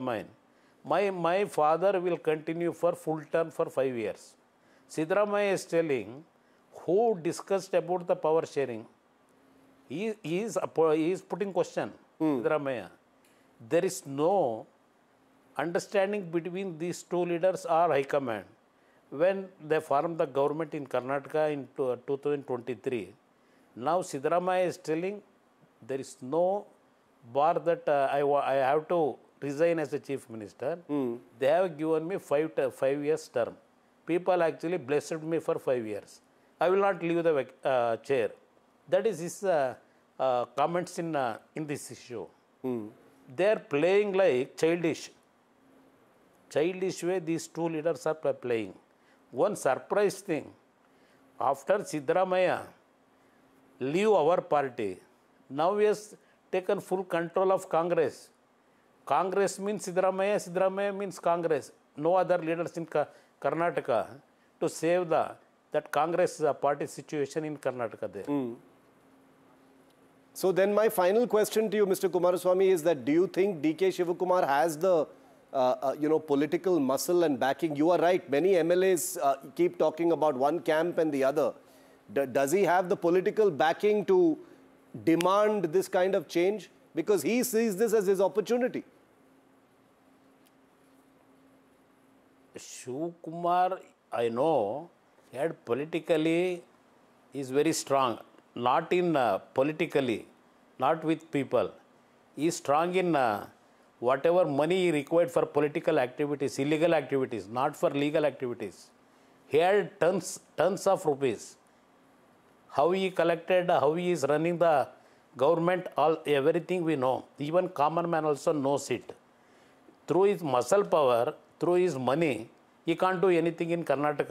mine. My father will continue for full term for 5 years. Siddaramaiah is telling, who discussed about the power sharing? He is putting question, Siddaramaiah. There is no understanding between these two leaders or high command. When they formed the government in Karnataka in 2023, now Siddaramaiah is telling there is no bar that I have to resign as a chief minister. They have given me 5 years term. People actually blessed me for 5 years. I will not leave the chair. That is his comments in this issue. They are playing like childish way these two leaders are playing. One surprise thing, after Siddaramaiah leave our party, now he has taken full control of Congress. Congress means Siddaramaiah, Siddaramaiah means Congress. No other leaders in Karnataka to save that Congress party situation in Karnataka there. So then my final question to you, Mr. Kumaraswamy, is that do you think DK Shivakumar has the political muscle and backing? You are right. Many MLAs keep talking about one camp and the other. Does he have the political backing to demand this kind of change? Because he sees this as his opportunity. Shivakumar, I know, he had politically is very strong. Not in politically, not with people. He is strong in whatever money he required for political activities, illegal activities, not for legal activities. He had tons of rupees. How he collected, how he is running the government, everything we know. Even common man also knows it. Through his muscle power, through his money, he can't do anything in Karnataka.